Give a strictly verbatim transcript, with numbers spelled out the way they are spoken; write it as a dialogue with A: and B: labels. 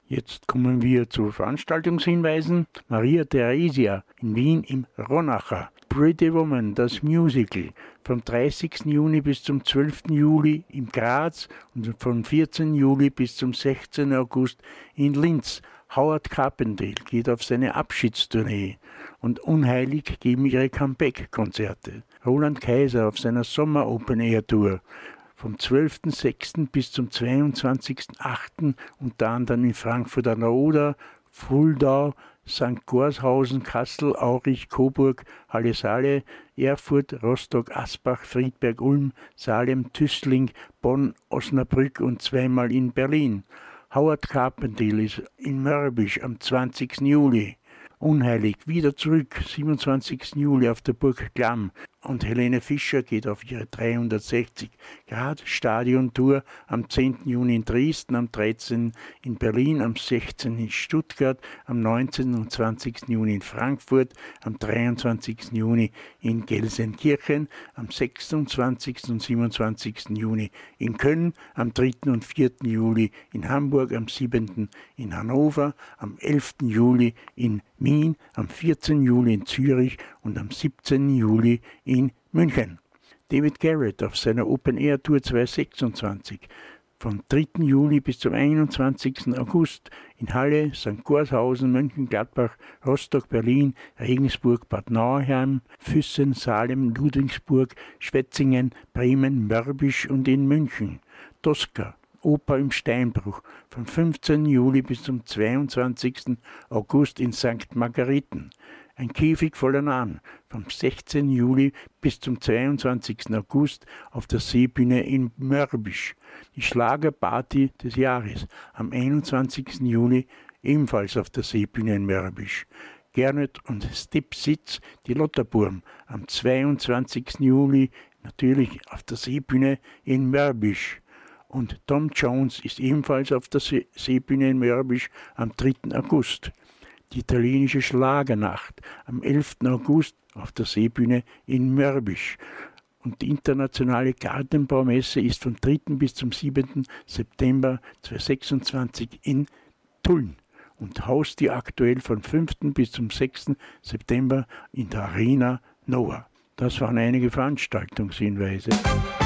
A: Jetzt kommen wir zu Veranstaltungshinweisen. Maria Theresia in Wien im Ronacher. Pretty Woman, das Musical, vom dreißigsten Juni bis zum zwölften Juli in Graz und vom vierzehnten Juli bis zum sechzehnten August in Linz. Howard Carpendale geht auf seine Abschiedstournee und Unheilig geben ihre Comeback-Konzerte. Roland Kaiser auf seiner Sommer-Open-Air-Tour. Vom zwölften sechsten bis zum zweiundzwanzigsten achten unter anderem in Frankfurt an der Oder, Fulda, Sankt Gorshausen, Kassel, Aurich, Coburg, Halle-Saale, Erfurt, Rostock, Asbach, Friedberg, Ulm, Salem, Tüßling, Bonn, Osnabrück und zweimal in Berlin. Howard Carpendale ist in Mörbisch am zwanzigsten Juli. Unheilig wieder zurück, siebenundzwanzigsten Juli auf der Burg Glamm. Und Helene Fischer geht auf ihre dreihundertsechzig Grad Stadiontour am zehnten Juni in Dresden, am dreizehnten in Berlin, am sechzehnten in Stuttgart, am neunzehnten und zwanzigsten Juni in Frankfurt, am dreiundzwanzigsten Juni in Gelsenkirchen, am sechsundzwanzigsten und siebenundzwanzigsten Juni in Köln, am dritten und vierten Juli in Hamburg, am siebenten in Hannover, am elften Juli in Wien, am vierzehnten Juli in Zürich und am siebzehnten Juli in München. David Garrett auf seiner Open-Air-Tour zweitausendsechsundzwanzig vom dritten Juli bis zum einundzwanzigsten August in Halle, Sankt Gorshausen, Mönchengladbach, Rostock, Berlin, Regensburg, Bad Nauheim, Füssen, Salem, Ludwigsburg, Schwetzingen, Bremen, Mörbisch und in München. Tosca, Oper im Steinbruch, vom fünfzehnten Juli bis zum zweiundzwanzigsten August in Sankt Margareten. Ein Käfig voller Nahen, vom sechzehnten Juli bis zum zweiundzwanzigsten August auf der Seebühne in Mörbisch. Die Schlagerparty des Jahres, am einundzwanzigsten Juli ebenfalls auf der Seebühne in Mörbisch. Gernot und Stipsitz, die Lotterburm, am zweiundzwanzigsten Juli natürlich auf der Seebühne in Mörbisch. Und Tom Jones ist ebenfalls auf der See- Seebühne in Mörbisch am dritten August. Die italienische Schlagernacht am elften August auf der Seebühne in Mörbisch. Und die internationale Gartenbaumesse ist vom dritten bis zum siebenten September zweitausendsechsundzwanzig in Tulln und haust die aktuell vom fünften bis zum sechsten September in der Arena Nova. Das waren einige Veranstaltungshinweise.